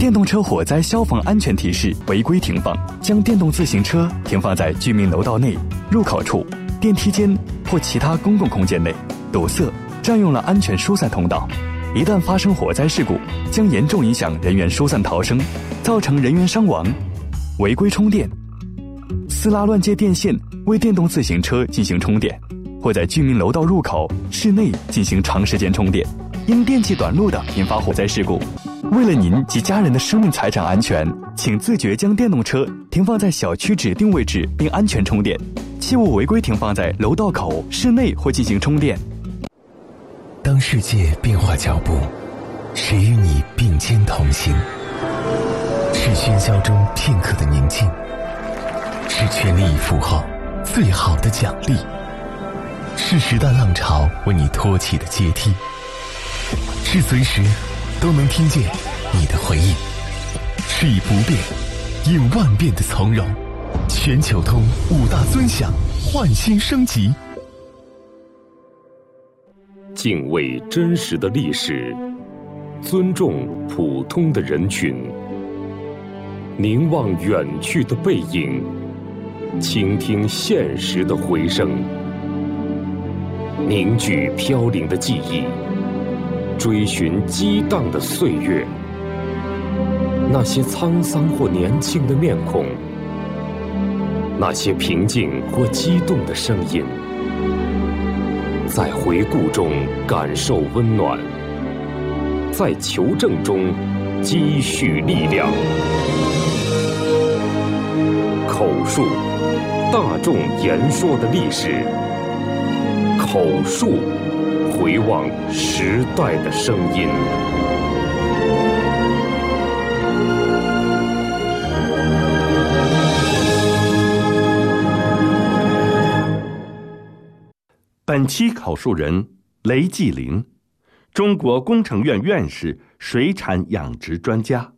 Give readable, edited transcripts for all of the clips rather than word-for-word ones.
电动车火灾消防安全提示：违规停放，将电动自行车停放在居民楼道内、入口处、电梯间或其他公共空间内，堵塞、占用了安全疏散通道。一旦发生火灾事故，将严重影响人员疏散逃生，造成人员伤亡。违规充电，私拉乱接电线为电动自行车进行充电，或在居民楼道入口、室内进行长时间充电，因电器短路的引发火灾事故。为了您及家人的生命财产安全，请自觉将电动车停放在小区指定位置并安全充电，切勿违规停放在楼道口、室内或进行充电。 当世界变化脚步，谁与你并肩同行？是喧嚣中片刻的宁静，是全力以赴后最好的奖励，是时代浪潮为你托起的阶梯，是随时都能听见你的回应，是以不变应万变的从容。全球通5大尊享，焕新升级。 敬畏真实的历史，尊重普通的人群，凝望远去的背影，倾听现实的回声，凝聚飘零的记忆，追寻激荡的岁月。那些沧桑或年轻的面孔，那些平静或激动的声音，在回顾中感受温暖，在求证中积蓄力量。口述，大众言说的历史；口述，回望时代的声音。 本期口述人雷继林，中国工程院院士，水产养殖专家。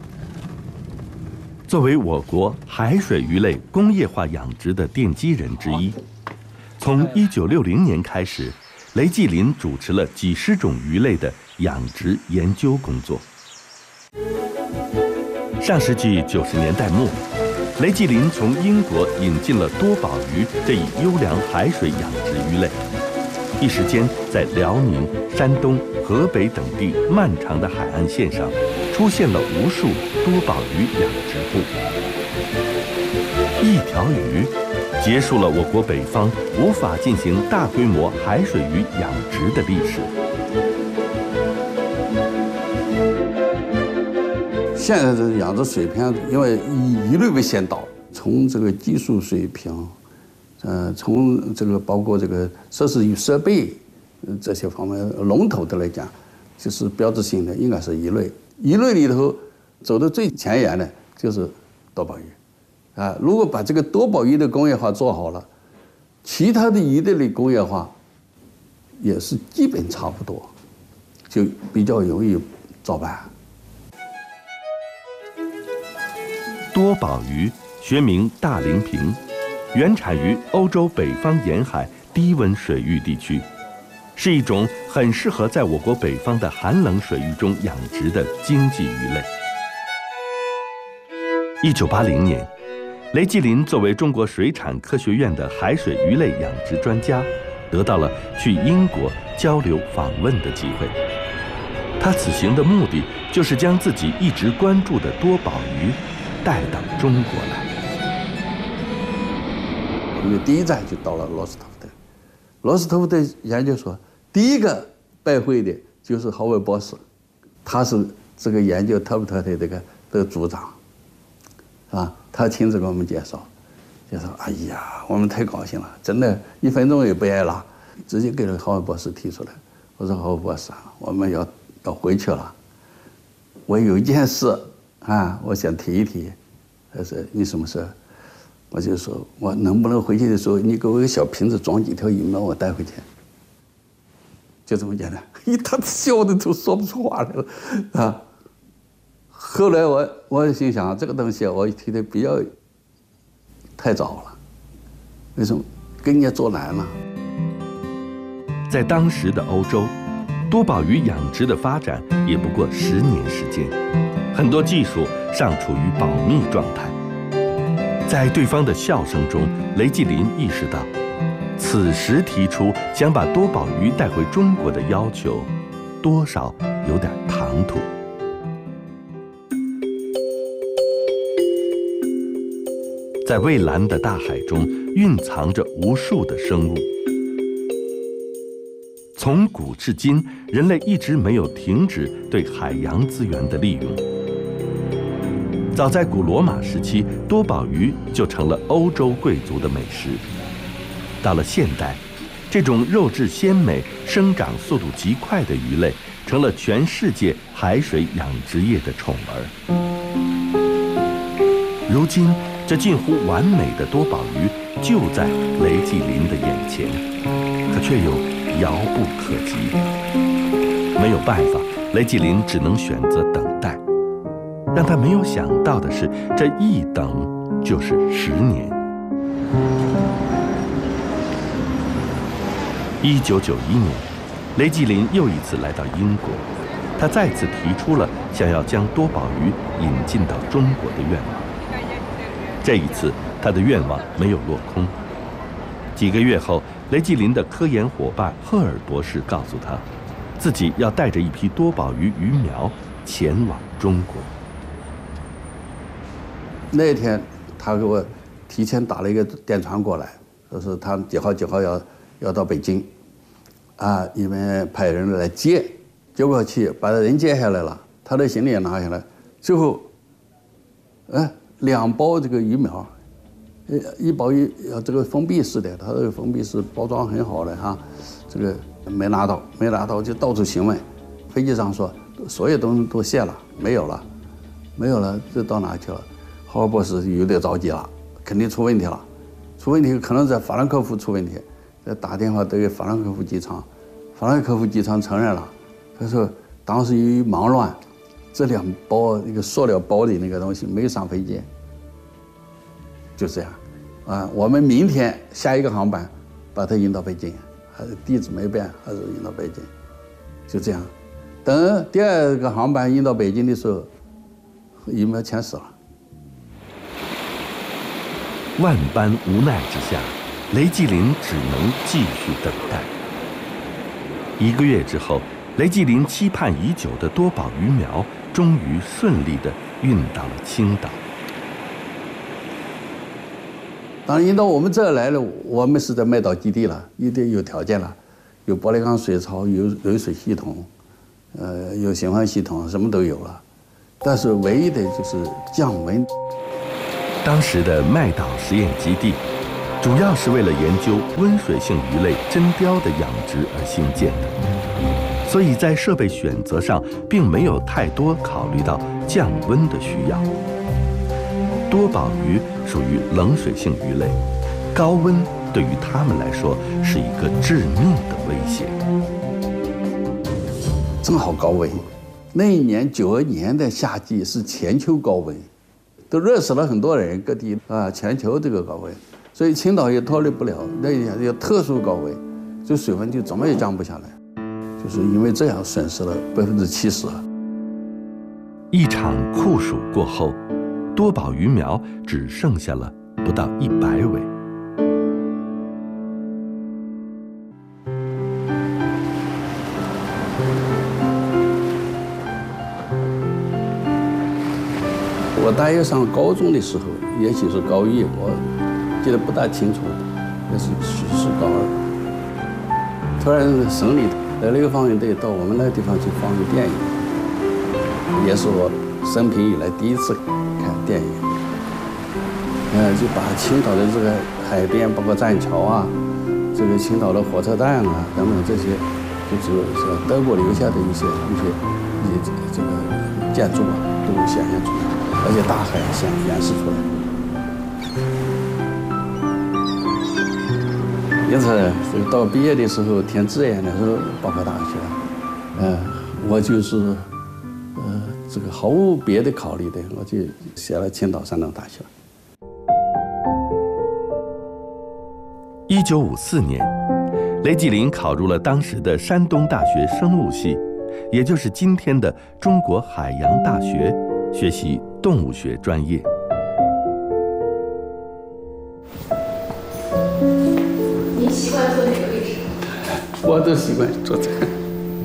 作为我国海水鱼类工业化养殖的奠基人之一，从1960年开始，雷继林主持了几十种鱼类的养殖研究工作。上世纪90年代末，雷继林从英国引进了多宝鱼这一优良海水养殖鱼类，一时间在辽宁、山东、河北等地漫长的海岸线上，出现了无数多宝鱼养殖户。一条鱼结束了我国北方无法进行大规模海水鱼养殖的历史。 现在的养殖水平，因为以鱼类为先导，从这个技术水平，从这个包括这个设施与设备这些方面龙头的来讲，就是标志性的应该是鱼类。鱼类里头走的最前沿的就是多宝鱼，啊，如果把这个多宝鱼的工业化做好了，其他的鱼类的工业化也是基本差不多，就比较容易照办。 多宝鱼学名大鳞平，原产于欧洲北方沿海低温水域地区，是一种很适合在我国北方的寒冷水域中养殖的经济鱼类。1980年，雷继林作为中国水产科学院的海水鱼类养殖专家，得到了去英国交流访问的机会。他此行的目的就是将自己一直关注的多宝鱼带到中国来。 我们第一站就到了罗斯托夫特，罗斯托夫特研究所第一个拜会的就是豪威博士，他是这个研究特布特的这个组长，啊，他亲自给我们介绍，哎呀，我们太高兴了，真的1分钟也不挨拉，直接给了豪威博士提出来。我说豪威博士啊，我们要回去了，我有一件事啊，我想提一提。他说你什么事？我就说我能不能回去的时候，你给我个小瓶子装几条鱼苗，我带回去。就这么简单，他笑的都说不出话来了啊。后来我心想，这个东西我提的比较太早了，为什么？给人家做难了。 在当时的欧洲，多宝鱼养殖的发展也不过10年时间。 很多技术尚处于保密状态。在对方的笑声中，雷继林意识到，此时提出想把多宝鱼带回中国的要求，多少有点唐突。在蔚蓝的大海中，蕴藏着无数的生物。从古至今，人类一直没有停止对海洋资源的利用。早在古罗马时期，多宝鱼就成了欧洲贵族的美食。到了现代，这种肉质鲜美、生长速度极快的鱼类，成了全世界海水养殖业的宠儿。如今，这近乎完美的多宝鱼就在雷继林的眼前，可却又遥不可及。没有办法，雷继林只能选择等待。让他没有想到的是，这一等就是10年。1991年，雷继林又一次来到英国，他再次提出了想要将多宝鱼引进到中国的愿望。这一次，他的愿望没有落空。几个月后，雷继林的科研伙伴赫尔博士告诉他，自己要带着一批多宝鱼鱼苗前往中国。 那天，他给我提前打了一个电传过来，说是他几号要到北京，啊，你们派人来接。结果去把人接下来了，他的行李也拿下来，最后2包这个鱼苗，一包这个封闭式的，它这个封闭式包装很好的哈，这个没拿到就到处询问，飞机上说所有东西都卸了，没有了，这到哪去了？豪尔博士有点着急了，肯定出问题了，可能在法兰克福出问题，打电话给法兰克福机场，法兰克福机场承认了，他说当时由于忙乱，这2包那个塑料包里那个东西没有上飞机，就这样，啊，我们明天下一个航班把它引到北京，还是地址没变，还是引到北京，就这样。等第2个航班引到北京的时候，鱼苗全死了。 万般无奈之下，雷继林只能继续等待。1个月之后，雷继林期盼已久的多宝鱼苗终于顺利地运到了青岛。 当然，引到我们这儿来了，我们是在卖岛基地了，一定有条件了，有玻璃缸水槽，有流水系统，有循环系统，什么都有了。但是唯一的就是降温。 当时的麦岛实验基地，主要是为了研究温水性鱼类真鲷的养殖而兴建的，所以在设备选择上并没有太多考虑到降温的需要。多宝鱼属于冷水性鱼类，高温对于它们来说是一个致命的威胁。 正好高温，那一年92年的夏季是全球高温，都热死了很多人，各地啊，全球这个高温，所以青岛也脱离不了，那也特殊高温，这水温就怎么也降不下来，就是因为这样损失了70%。 一场酷暑过后，多宝鱼苗只剩下了不到100尾。 我大约上高中的时候，也许是高1，我记得不大清楚，也是高2。突然省里来了一个放映队到我们那个地方去放映电影，也是我生平以来第一次看电影。就把青岛的这个海边，包括栈桥啊，这个青岛的火车站啊等等这些，就是德国留下的一些这个建筑啊，都显现出来。而且大海显示出来，因此到毕业的时候填志愿的时候，报考大学，我就是这个毫无别的考虑的，我就写了青岛山东大学。 1954年，雷继林考入了当时的山东大学生物系，也就是今天的中国海洋大学， 学习动物学专业。 您习惯坐哪个位置？ 我都习惯坐这个，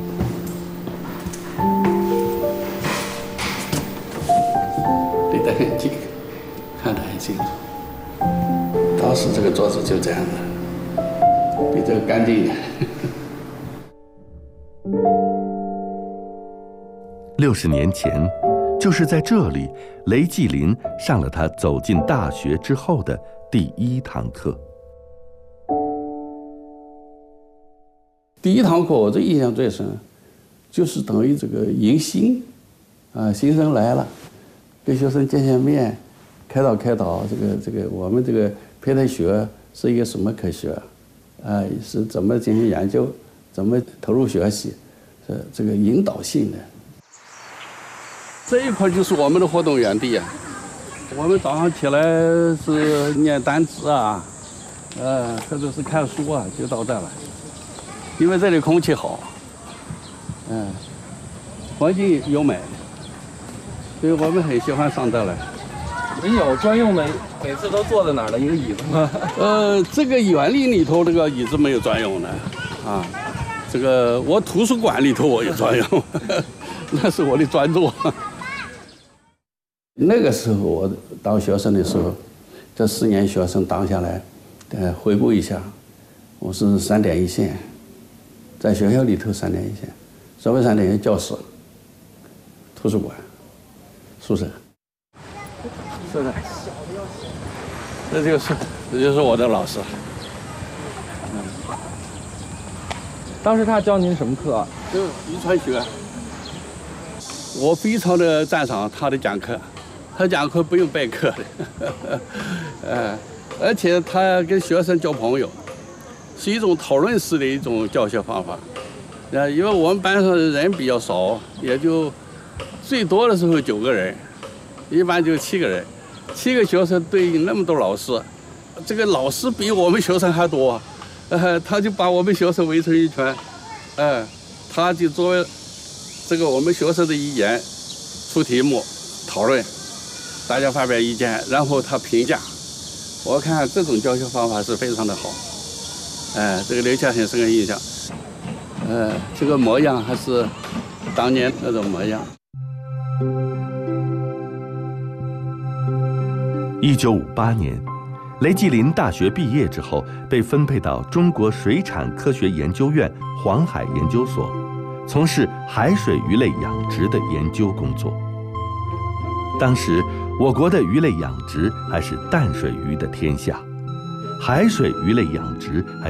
离得很近，看得很清楚。当时这个桌子就这样的，比这个干净一点。 60年前，就是在这里，雷继林上了他走进大学之后的第1堂课。 第1堂课我这印象最深，就是等于这个迎新，新生来了，跟学生见面，开导，这个我们这个胚胎学是一个什么科学，是怎么进行研究，怎么投入学习，是这个引导性的。 这一块就是我们的活动园地啊，我们早上起来是念单词啊，或者是看书啊，就到这来，因为这里空气好，环境优美，所以我们很喜欢上这来。 您有专用的，每次都坐在哪儿的一个椅子吗？ 这个园林里头这个椅子没有专用的，啊，这个我图书馆里头我有专用，那是我的专座。 那个时候我当学生的时候，这4年学生当下来，回顾一下，我是3点一线，在学校里头3点一线，所谓3点一线，教室、图书馆、宿舍，是的，这就是我的老师。 当时他教您什么课？ 就遗传学，我非常的赞赏他的讲课。 他讲课不用备课的，而且他跟学生交朋友，是一种讨论式的一种教学方法。因为我们班上的人比较少，也就最多的时候9个人，一般就7个人，7个学生对应那么多老师，这个老师比我们学生还多，他就把我们学生围成一圈，他就作为这个我们学生的一员出题目讨论。 大家发表意见，然后他评价。我看这种教学方法是非常的好，这个留下很深的印象。这个模样还是当年那种模样。 1958年，雷继林大学毕业之后，被分配到中国水产科学研究院黄海研究所，从事海水鱼类养殖的研究工作。当时， 我国的鱼类养殖还是淡水鱼的天下，海水鱼类养殖还